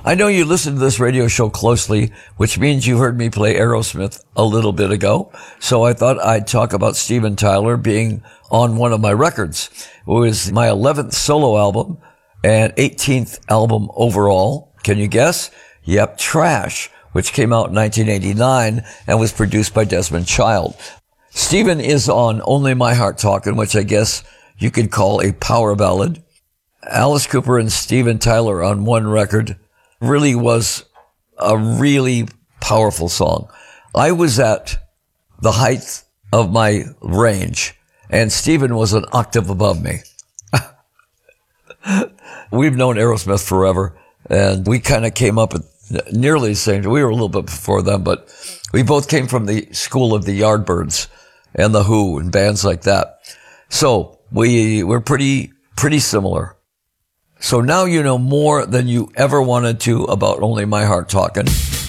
I know you listen to this radio show closely, which means you heard me play Aerosmith a little bit ago. So I thought I'd talk about Steven Tyler being on one of my records. It was my 11th solo album and 18th album overall. Can you guess? Yep, Trash, which came out in 1989 and was produced by Desmond Child. Steven is on Only My Heart Talkin', which I guess you could call a power ballad. Alice Cooper and Steven Tyler on one record really was a really powerful song. I was at the height of my range, and Steven was an octave above me. We've known Aerosmith forever, and we kind of came up at nearly the same time. We were a little bit before them, but we both came from the school of the Yardbirds and the Who and bands like that. So we're pretty similar. So now you know more than you ever wanted to about Only My Heart Talkin'.